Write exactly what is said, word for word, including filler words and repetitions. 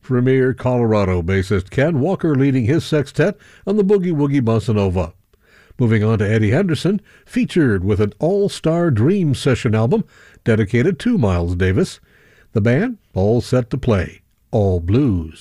Premier Colorado bassist Ken Walker leading his sextet on the Boogie Woogie Bossa Nova. Moving on to Eddie Henderson, featured with an all-star Dream Session album dedicated to Miles Davis. The band all set to play All Blues.